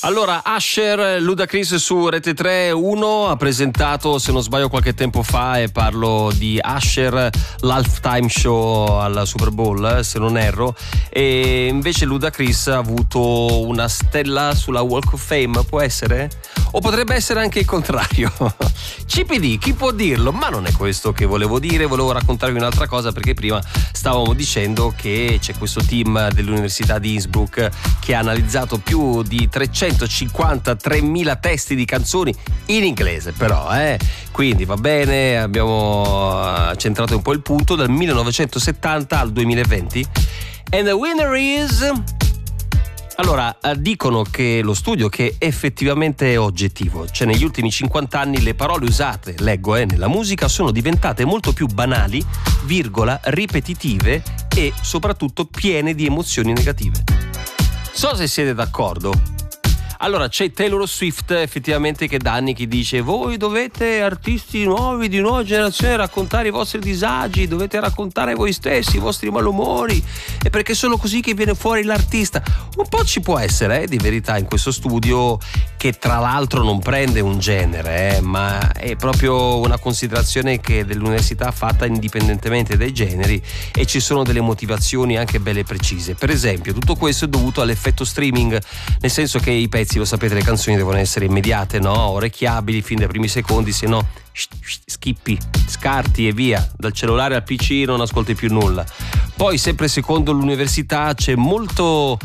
Allora, Usher, Ludacris su Rete 3, uno ha presentato, se non sbaglio qualche tempo fa, e parlo di Usher, l'halftime show al Super Bowl, se non erro, e invece Ludacris ha avuto una stella sulla Walk of Fame, può essere? O potrebbe essere anche il contrario. CPD, chi può dirlo? Ma non è questo che volevo dire, volevo raccontarvi un'altra cosa, perché prima stavamo dicendo che c'è questo team dell'Università di Innsbruck che ha analizzato più di 353.000 testi di canzoni in inglese, però quindi va bene, abbiamo centrato un po' il punto, dal 1970 al 2020. And the winner is... Allora, dicono che lo studio che effettivamente è oggettivo, cioè negli ultimi 50 anni le parole usate, leggo, nella musica sono diventate molto più banali, ripetitive e soprattutto piene di emozioni negative. So se siete d'accordo. Allora, c'è Taylor Swift effettivamente che da anni che dice: voi dovete, artisti nuovi di nuova generazione, raccontare i vostri disagi, dovete raccontare voi stessi i vostri malumori, e perché sono così che viene fuori l'artista. Un po' ci può essere di verità in questo studio, che tra l'altro non prende un genere, ma è proprio una considerazione che dell'università fatta indipendentemente dai generi, e ci sono delle motivazioni anche belle precise. Per esempio, tutto questo è dovuto all'effetto streaming, nel senso che i pezzi, lo sapete, le canzoni devono essere immediate, no? Orecchiabili fin dai primi secondi, se no schippi, scarti e via, dal cellulare al PC non ascolti più nulla. Poi, sempre secondo l'università, c'è molto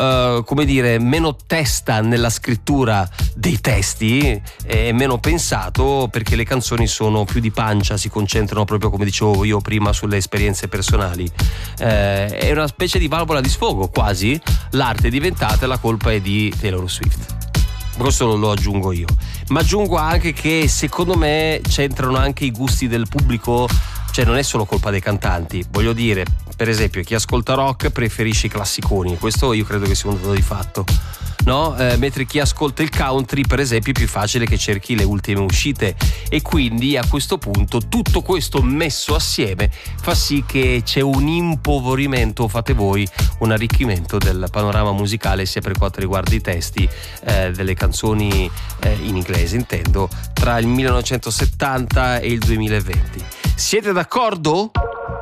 meno testa nella scrittura dei testi, e meno pensato, perché le canzoni sono più di pancia, si concentrano proprio, come dicevo io prima, sulle esperienze personali. È una specie di valvola di sfogo quasi. L'arte è diventata, la colpa è di Taylor Swift. Questo lo aggiungo io, ma aggiungo anche che secondo me c'entrano anche i gusti del pubblico, cioè non è solo colpa dei cantanti. Voglio dire, per esempio, chi ascolta rock preferisce i classiconi, questo io credo che sia un dato di fatto, no? Mentre chi ascolta il country, per esempio, è più facile che cerchi le ultime uscite, e quindi a questo punto tutto questo messo assieme fa sì che c'è un impoverimento, fate voi, un arricchimento del panorama musicale, sia per quanto riguarda i testi delle canzoni in inglese, intendo, tra il 1970 e il 2020. Siete d'accordo?